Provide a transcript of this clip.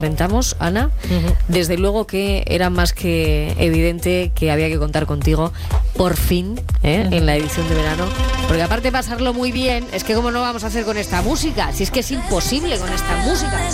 Comentamos, Ana, desde luego que era más que evidente que había que contar contigo por fin, en la edición de verano, porque aparte de pasarlo muy bien, es que cómo no vamos a hacer con esta música, si es que es imposible con esta música.